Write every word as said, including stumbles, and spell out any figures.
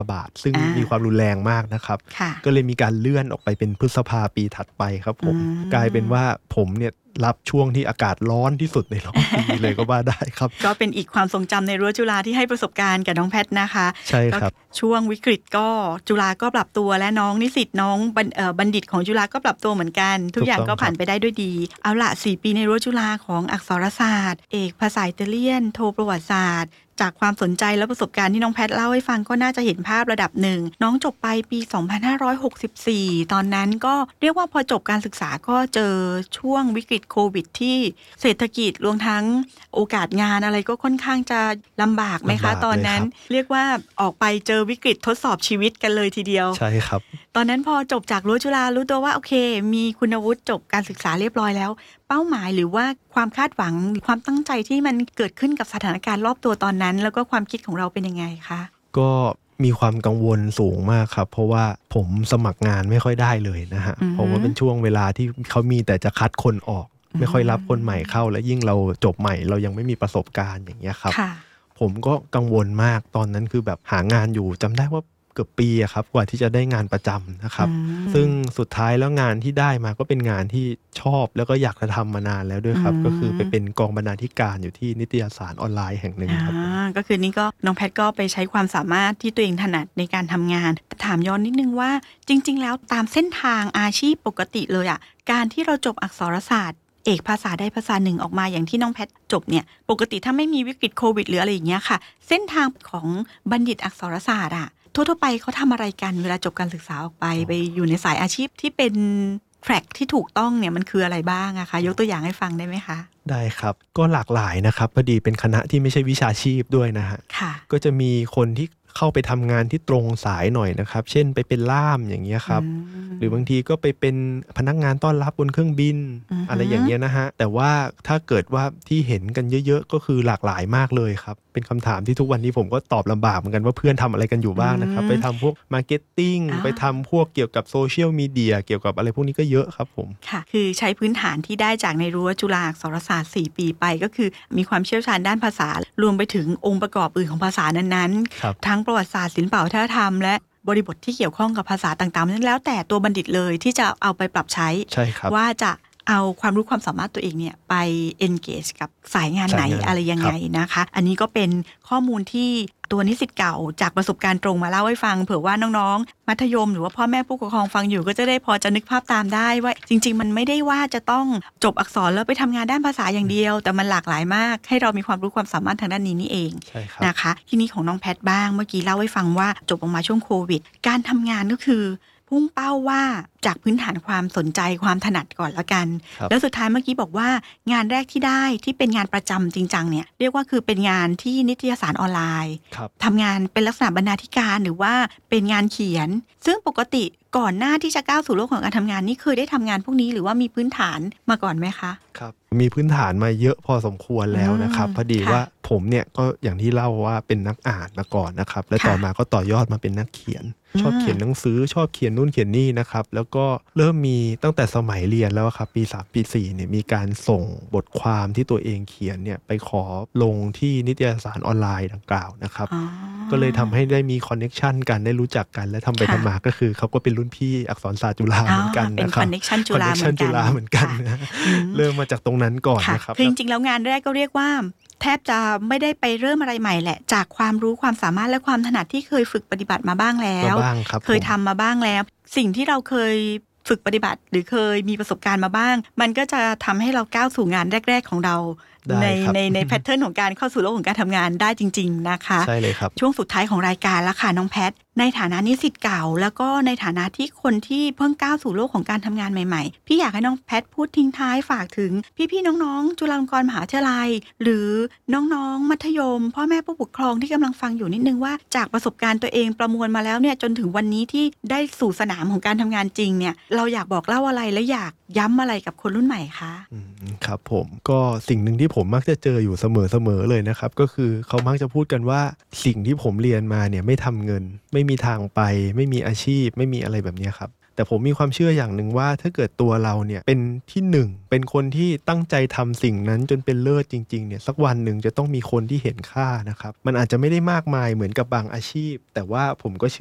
ระบาดซึ่งมีความรุนแรงมากนะครับก็เลยมีการเลื่อนออกไปเป็นพฤษภาปีถัดไปครับผมกลายเป็นว่าผมเนี่ยรับช่วงที่อากาศร้อนที่สุดในรอบปีเลยก็ว่าได้ครับก็เป็นอีกความทรงจำในรั้วจุฬาที่ให้ประสบการณ์กับน้องแพทนะคะใช่ครับช่วงวิกฤตก็จุฬาก็ปรับตัวและน้องนิสิตน้องบัณฑิตของจุฬาก็ปรับตัวเหมือนกันทุกอย่างก็ผ่านไปได้ด้วยดีเอาละสี่ปีในรั้วจุฬาของอักษรศาสตร์เอกภาษาอิตาเลียนโทประวัติศาสตร์จากความสนใจและประสบการณ์ที่น้องแพทเล่าให้ฟังก็น่าจะเห็นภาพระดับหนึ่งน้องจบไปปีสองพันห้าร้อยหกสิบสี่ตอนนั้นก็เรียกว่าพอจบการศึกษาก็เจอช่วงวิกฤตโควิดที่เศรษฐกิจรวมทั้งโอกาสงานอะไรก็ค่อนข้างจะลำบากไหมคะตอนนั้นเรียกว่าออกไปเจอวิกฤตทดสอบชีวิตกันเลยทีเดียวใช่ครับตอนนั้นพอจบจากรั้วจุฬารู้ตัวว่าโอเคมีคุณวุฒิจบการศึกษาเรียบร้อยแล้วเป้าหมายหรือว่าความคาดหวังความตั้งใจที่มันเกิดขึ้นกับสถานการณ์รอบตัวตอนนั้นแล้วก็ความคิดของเราเป็นยังไงคะก็มีความกังวลสูงมากครับเพราะว่าผมสมัครงานไม่ค่อยได้เลยนะฮะเพราะว่าเป็นช่วงเวลาที่เขามีแต่จะคัดคนออกไม่ค่อยรับคนใหม่เข้าและยิ่งเราจบใหม่เรายังไม่มีประสบการณ์อย่างเงี้ยครับผมก็กังวลมากตอนนั้นคือแบบหางานอยู่จำได้ว่าเกือบปีอะครับกว่าที่จะได้งานประจำนะครับซึ่งสุดท้ายแล้วงานที่ได้มาก็เป็นงานที่ชอบแล้วก็อยากจะทำมานานแล้วด้วยครับก็คือไปเป็นกองบรรณาธิการอยู่ที่นิตยสารออนไลน์แห่งหนึ่งครับก็คือนี่ก็น้องแพทก็ไปใช้ความสามารถที่ตัวเองถนัดในการทำงานถามย้อนนิดนึงว่าจริงๆแล้วตามเส้นทางอาชีพปกติเลยอะการที่เราจบอักษรศาสตร์เอกภาษาใดภาษาหนึ่งออกมาอย่างที่น้องแพทจบเนี่ยปกติถ้าไม่มีวิกฤตโควิดหรืออะไรอย่างเงี้ยค่ะเส้นทางของบัณฑิตอักษรศาสตร์อะทั่วๆไปเขาทำอะไรกันเวลาจบการศึกษาออกไปไปอยู่ในสายอาชีพที่เป็นแทร็กที่ถูกต้องเนี่ยมันคืออะไรบ้างอะคะยกตัวอย่างให้ฟังได้ไหมคะได้ครับก็หลากหลายนะครับพอดีเป็นคณะที่ไม่ใช่วิชาชีพด้วยนะฮะก็จะมีคนที่เข้าไปทำงานที่ตรงสายหน่อยนะครับเช่นไปเป็นล่ามอย่างเงี้ยครับหรือบางทีก็ไปเป็นพนักงานต้อนรับบนเครื่องบิน อ, อะไรอย่างเงี้ยนะฮะแต่ว่าถ้าเกิดว่าที่เห็นกันเยอะๆก็คือหลากหลายมากเลยครับเป็นคำถามที่ทุกวันนี้ผมก็ตอบลำบากเหมือนกันว่าเพื่อนทำอะไรกันอยู่บ้างนะครับไปทำพวกมาร์เก็ตติ้งไปทำพวกเกี่ยวกับโซเชียลมีเดียเกี่ยวกับอะไรพวกนี้ก็เยอะครับผมค่ะคือใช้พื้นฐานที่ได้จากในรั้วจุฬาอักษรศาสตร์สี่ปีไปก็คือมีความเชี่ยวชาญด้านภาษารวมไปถึงองค์ประกอบอื่นของภาษานั้นๆทั้งประวัติศาสตร์ศิลปะวัฒนธรรมและบริบทที่เกี่ยวข้องกับภาษาต่างๆนั้นแล้วแต่ตัวบัณฑิตเลยที่จะเอาไปปรับใช้ว่าจะเอาความรู้ความสามารถตัวเองเนี่ยไป engage กับสายงานไหนอะไรยังไงนะคะอันนี้ก็เป็นข้อมูลที่ตัวนิสิตเก่าจากประสบการณ์ตรงมาเล่าให้ฟังเผื่อว่าน้องๆมัธยมหรือว่าพ่อแม่ผู้ปกครองฟังอยู่ก็จะได้พอจะนึกภาพตามได้ว่าจริงๆมันไม่ได้ว่าจะต้องจบอักษรแล้วไปทำงานด้านภาษาอย่างเดียวแต่มันหลากหลายมากให้เรามีความรู้ความสามารถทางด้านนี้นี่เองนะคะที่นี้ของน้องแพทบ้างเมื่อกี้เล่าให้ฟังว่าจบออกมาช่วงโควิดการทำงานก็คือพุ่งเป้าว่าจากพื้นฐานความสนใจความถนัดก่อนละกันแล้วสุดท้ายเมื่อกี้บอกว่างานแรกที่ได้ที่เป็นงานประจำจริงจังเนี่ยเรียกว่าคือเป็นงานที่นิตยสารออนไลน์ทำงานเป็นลักษณะบรรณาธิการหรือว่าเป็นงานเขียนซึ่งปกติก่อนหน้าที่จะก้าวสู่โลกของการทำงานนี่เคยได้ทำงานพวกนี้หรือว่ามีพื้นฐานมาก่อนไหมคะครับมีพื้นฐานมาเยอะพอสมควรแล้วนะครับพอดีว่าผมเนี่ยก็อย่างที่เล่าว่าเป็นนักอ่านมาก่อนนะครับและต่อมาก็ต่อยอดมาเป็นนักเขียนชอบเขียนหนังสือชอบเขียนนู่นเขียนนี่นะครับแล้วก็เริ่มมีตั้งแต่สมัยเรียนแล้วครับปีสามปีสี่เนี่ยมีการส่งบทความที่ตัวเองเขียนเนี่ยไปขอลงที่นิตยสารออนไลน์ดังกล่าวนะครับก็เลยทำให้ได้มีคอนเนคชันกันได้รู้จักกันและทำไปทำมาก็คือเขาก็เป็นรุ่นพี่อักษรศาสตร์จุฬาเหมือนกันนะครับเป็นคอนเนคชันจุฬาเหมือนกันเริ่มมาจากตรงนั้นก่อนนะครับจริงๆแล้วงานแรกก็เรียกว่าแทบจะไม่ได้ไปเริ่มอะไรใหม่แหละจากความรู้ความสามารถและความถนัดที่เคยฝึกปฏิบัติมาบ้างแล้วเคยทำมาบ้างแล้วสิ่งที่เราเคยฝึกปฏิบัติหรือเคยมีประสบการณ์มาบ้างมันก็จะทำให้เราก้าวสู่งานแรกๆของเราในในในแพทเทิร์นของการเข้าสู่โลกของการทำงานได้จริงๆนะคะใช่เลยครับช่วงสุดท้ายของรายการแล้วค่ะน้องแพทในฐานะนิสิตเก่าแล้วก็ในฐานะที่คนที่เพิ่งก้าวสู่โลกของการทำงานใหม่ๆพี่อยากให้น้องแพทพูดทิ้งท้ายฝากถึงพี่ๆน้องๆจุฬาลงกรณ์มหาวิทยาลัยหรือน้องๆมัธยมพ่อแม่ผู้ปกครองที่กำลังฟังอยู่นิดนึงว่าจากประสบการณ์ตัวเองประมวลมาแล้วเนี่ยจนถึงวันนี้ที่ได้สู่สนามของการทำงานจริงเนี่ยเราอยากบอกเล่าอะไรและอยากย้ำอะไรกับคนรุ่นใหม่คะครับผมก็สิ่งหนึ่งที่ผมมักจะเจออยู่เสมอๆเลยนะครับก็คือเขามักจะพูดกันว่าสิ่งที่ผมเรียนมาเนี่ยไม่ทำเงินไม่มีทางไปไม่มีอาชีพไม่มีอะไรแบบนี้ครับแต่ผมมีความเชื่ออย่างหนึ่งว่าถ้าเกิดตัวเราเนี่ยเป็นที่หนึ่งเป็นคนที่ตั้งใจทำสิ่งนั้นจนเป็นเลิศจริงๆเนี่ยสักวันหนึ่งจะต้องมีคนที่เห็นค่านะครับมันอาจจะไม่ได้มากมายเหมือนกับบางอาชีพแต่ว่าผมก็